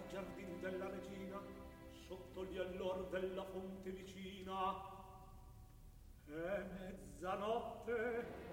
giardin della regina, sotto gli allor della fonte vicina. È mezzanotte,